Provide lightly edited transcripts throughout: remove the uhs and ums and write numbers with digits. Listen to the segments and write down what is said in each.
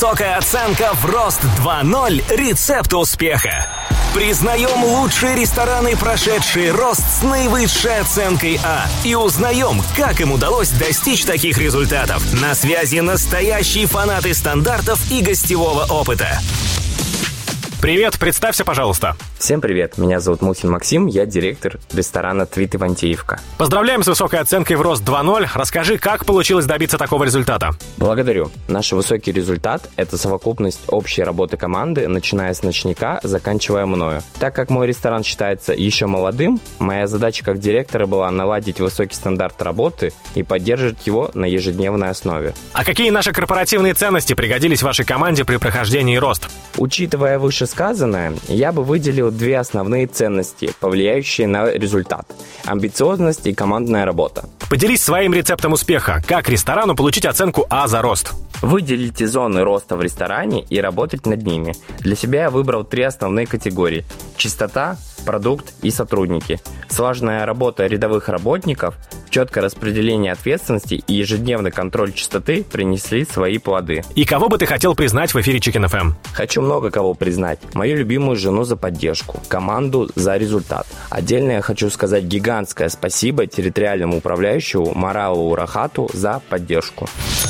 Высокая оценка в рост 2.0. Рецепт успеха. Признаем лучшие рестораны, прошедшие рост с наивысшей оценкой А. И узнаем, как им удалось достичь таких результатов. На связи настоящие фанаты стандартов и гостевого опыта. Привет, представься, пожалуйста. Всем привет, меня зовут Мухин Максим, я директор ресторана «Твит Ивантеевка». Поздравляем с высокой оценкой в рост 2.0. Расскажи, как получилось добиться такого результата? Благодарю. Наш высокий результат – это совокупность общей работы команды, начиная с ночника, заканчивая мною. Так как мой ресторан считается еще молодым, моя задача как директора была наладить высокий стандарт работы и поддерживать его на ежедневной основе. А какие наши корпоративные ценности пригодились вашей команде при прохождении рост? Учитывая вышесказанное, я бы выделил две основные ценности, повлияющие на результат – амбициозность и командная работа. Поделись своим рецептом успеха. Как ресторану получить оценку А за рост? Выделите зоны роста в ресторане и работать над ними. Для себя я выбрал три основные категории – чистота, продукт и сотрудники. Слаженная работа рядовых работников, четкое распределение ответственности и ежедневный контроль чистоты принесли свои плоды. И кого бы ты хотел признать в эфире Chicken FM? Хочу много кого признать. Мою любимую жену за поддержку, команду за результат. Отдельно я хочу сказать гигантское спасибо территориальному управляющему Маралу Рахату за поддержку.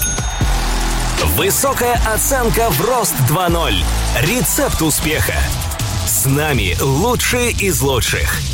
Высокая оценка в рост 2.0. Рецепт успеха. С нами лучшие из лучших.